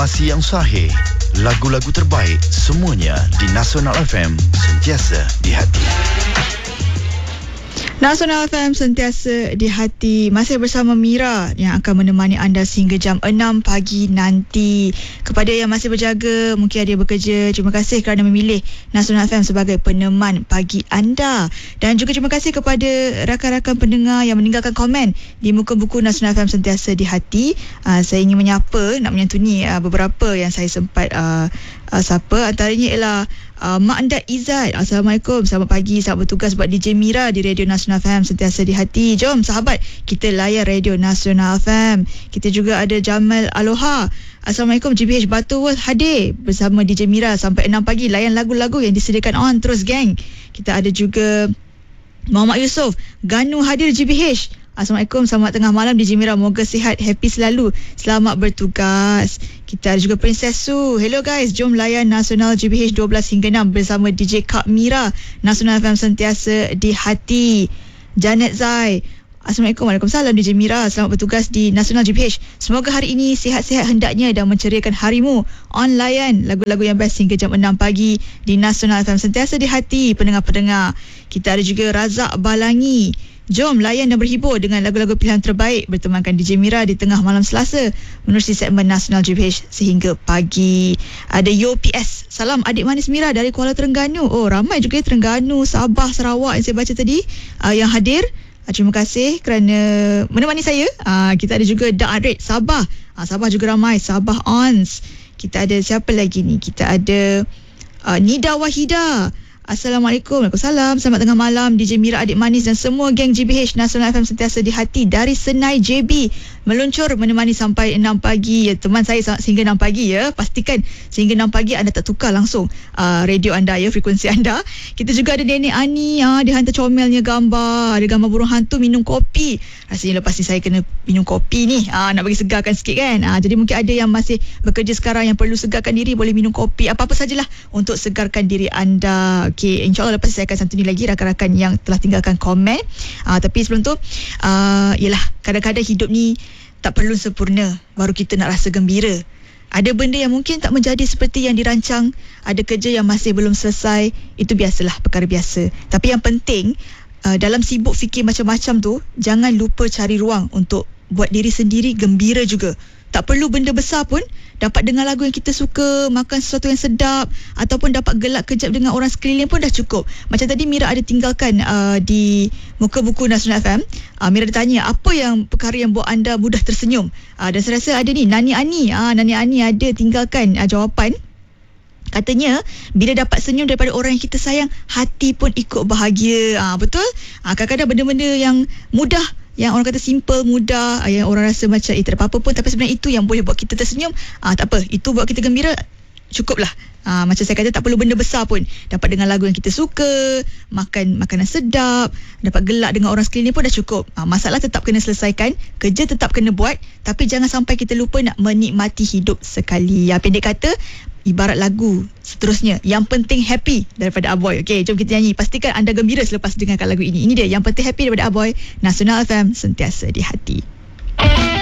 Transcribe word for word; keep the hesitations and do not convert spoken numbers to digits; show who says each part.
Speaker 1: Informasi yang sahih, lagu-lagu terbaik, semuanya di Nasional F M, sentiasa di hati.
Speaker 2: Nasional F M sentiasa di hati. Masih bersama Mira yang akan menemani anda sehingga jam enam pagi nanti. Kepada yang masih berjaga, mungkin ada yang bekerja, terima kasih kerana memilih Nasional F M sebagai peneman pagi anda. Dan juga terima kasih kepada rakan-rakan pendengar yang meninggalkan komen di muka buku Nasional F M sentiasa di hati. Uh, saya ingin menyapa, nak menyantuni uh, beberapa yang saya sempat uh, uh, sapa. Antaranya ialah Uh, Mak Andat Izzat. Assalamualaikum, selamat pagi, selamat bertugas buat D J Mira di Radio Nasional F M sentiasa di hati. Jom sahabat, kita layan Radio Nasional F M. Kita juga ada Jamal Aloha. Assalamualaikum, G B H Butterworth hadir bersama D J Mira sampai enam pagi, layan lagu-lagu yang disediakan on terus geng. Kita ada juga Muhammad Yusof, Ganu hadir G B H. Assalamualaikum, selamat tengah malam D J Mira, moga sihat, happy selalu, selamat bertugas. Kita ada juga Princess Su. Hello guys, jom layan Nasional G B H dua belas hingga enam bersama D J Kak Mira. Nasional F M sentiasa di hati. Janet Zai. Assalamualaikum, waalaikumsalam D J Mira, selamat bertugas di Nasional G B H. Semoga hari ini sihat-sihat hendaknya dan menceriakan harimu. On layan lagu-lagu yang best hingga jam enam pagi di Nasional F M sentiasa di hati pendengar-pendengar. Kita ada juga Razak Balangi. Jom layan dan berhibur dengan lagu-lagu pilihan terbaik bertemankan D J Mira di tengah malam Selasa menerusi segmen Nasional G B H sehingga pagi. Ada Yo P S. Salam adik manis Mira dari Kuala Terengganu. Oh, ramai juga Terengganu, Sabah, Sarawak yang saya baca tadi uh, yang hadir. Uh, terima kasih kerana menemani saya. Uh, kita ada juga Da Arid Sabah. Uh, Sabah juga ramai. Sabah Ons. Kita ada siapa lagi ni? Kita ada uh, Nida Wahida. Assalamualaikum, Waalaikumsalam, selamat tengah malam D J Mira, adik manis dan semua geng G B H Nasional F M sentiasa di hati dari Senai J B. Meluncur menemani sampai enam pagi. Ya, teman saya sehingga enam pagi ya. Pastikan sehingga enam pagi anda tak tukar langsung uh, radio anda ya, frekuensi anda. Kita juga ada Nenek Ani, uh, dia hantar comelnya gambar. Ada gambar burung hantu minum kopi. Rasanya lepas ni saya kena minum kopi ni. Uh, nak bagi segarkan sikit kan. Uh, jadi mungkin ada yang masih bekerja sekarang yang perlu segarkan diri, boleh minum kopi. Apa-apa sajalah untuk segarkan diri anda. Okay, insyaAllah lepas saya akan santuni lagi rakan-rakan yang telah tinggalkan komen. Uh, tapi sebelum tu, uh, yelah, kadang-kadang hidup ni tak perlu sempurna baru kita nak rasa gembira. Ada benda yang mungkin tak menjadi seperti yang dirancang, ada kerja yang masih belum selesai, itu biasalah, perkara biasa. Tapi yang penting, uh, dalam sibuk fikir macam-macam tu, jangan lupa cari ruang untuk buat diri sendiri gembira juga. Tak perlu benda besar pun, dapat dengar lagu yang kita suka, makan sesuatu yang sedap, ataupun dapat gelak kejap dengan orang sekeliling pun dah cukup. Macam tadi Mira ada tinggalkan uh, di muka buku Nasional F M. Uh, Mira ada tanya, apa yang perkara yang buat anda mudah tersenyum? Uh, dan saya rasa ada ni, Nani Ani. Uh, Nani Ani ada tinggalkan uh, jawapan. Katanya, bila dapat senyum daripada orang yang kita sayang, hati pun ikut bahagia. Uh, betul? Uh, kadang-kadang benda-benda yang mudah, yang orang kata simple, mudah, yang orang rasa macam eh tak ada apa-apa pun, tapi sebenarnya itu yang boleh buat kita tersenyum. Ah, tak apa, itu buat kita gembira, cukuplah. Ah, macam saya kata, tak perlu benda besar pun. Dapat dengar lagu yang kita suka, makan makanan sedap, dapat gelak dengan orang sekeliling pun dah cukup. Ah, masalah tetap kena selesaikan, kerja tetap kena buat, tapi jangan sampai kita lupa nak menikmati hidup sekali. Ya, pendek kata, ibarat lagu seterusnya, yang penting happy daripada Aboy. Okey, jom kita nyanyi. Pastikan anda gembira selepas dengarkan lagu ini. Ini dia, yang penting happy daripada Aboy. Nasional F M sentiasa di hati.